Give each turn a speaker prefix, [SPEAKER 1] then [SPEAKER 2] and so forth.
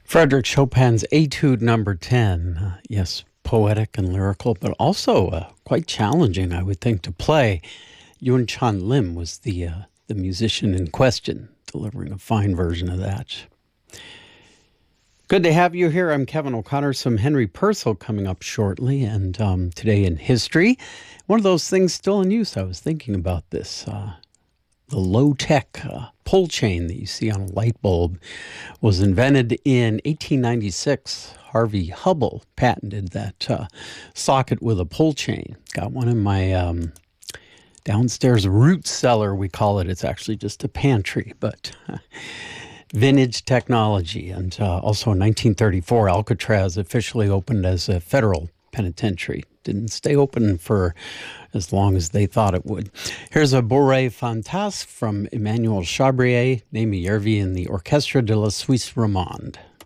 [SPEAKER 1] Frederick Chopin's Etude Number 10. Yes, poetic and lyrical, but also quite challenging, I would think, to play. Yun Chan Lim was the musician in question, delivering a fine version of that. Good to have you here. I'm Kevin O'Connor. Some Henry Purcell coming up shortly, and today in history. One of those things still in use. I was thinking about this. The low-tech pull chain that you see on a light bulb was invented in 1896. Harvey Hubble patented that socket with a pull chain. Got one in my downstairs root cellar, we call it. It's actually just a pantry, but vintage technology. And also in 1934, Alcatraz officially opened as a federal penitentiary. Didn't stay open for as long as they thought it would. Here's a Bourrée Fantasque from Emmanuel Chabrier, Némi Yervi, and the Orchestre de la Suisse Romande.